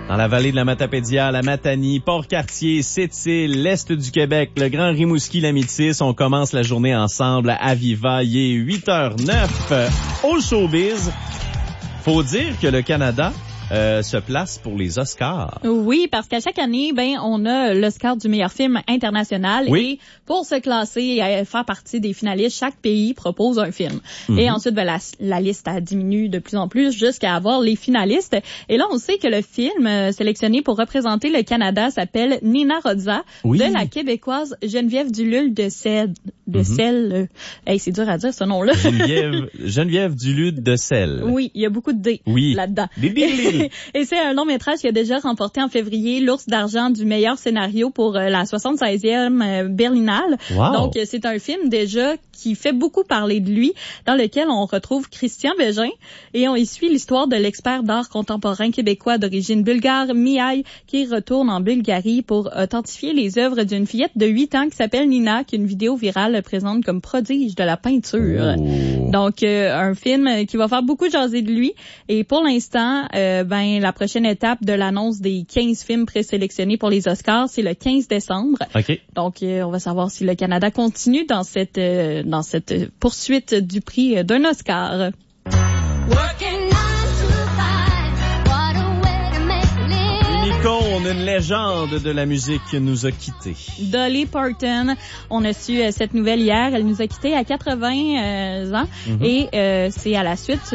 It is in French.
Dans la vallée de la Matapédia, la Matanie, Port-Cartier, Sept-Îles, l'Est du Québec, le Grand Rimouski, la Métis, on commence la journée ensemble à Viva. Il est 8h09 au showbiz. Faut dire que le Canada se place pour les Oscars. Oui, parce qu'à chaque année, on a l'Oscar du meilleur film international. Oui. Et pour se classer et faire partie des finalistes, chaque pays propose un film. Et ensuite, la liste diminue de plus en plus jusqu'à avoir les finalistes. Et là, on sait que le film sélectionné pour représenter le Canada s'appelle Nina Rodza, de la Québécoise Geneviève Duluth de Selle. C'est dur à dire ce nom-là. Geneviève Duluth de Selle. Oui, il y a beaucoup de D là-dedans. Et c'est un long métrage qui a déjà remporté en février l'Ours d'argent du meilleur scénario pour la 76e Berlinale. Wow. Donc, c'est un film déjà qui fait beaucoup parler de lui, dans lequel on retrouve Christian Bégin et on y suit l'histoire de l'expert d'art contemporain québécois d'origine bulgare, Mihai, qui retourne en Bulgarie pour authentifier les œuvres d'une fillette de 8 ans qui s'appelle Nina, qu'une vidéo virale le présente comme prodige de la peinture. Oh. Donc, un film qui va faire beaucoup jaser de lui. Et pour l'instant, la prochaine étape de l'annonce des 15 films présélectionnés pour les Oscars, c'est le 15 décembre. OK. Donc, on va savoir si le Canada continue dans cette poursuite du prix d'un Oscar. On a une légende de la musique qui nous a quittés. Dolly Parton, on a su cette nouvelle hier. Elle nous a quittés à 80 ans et c'est à la suite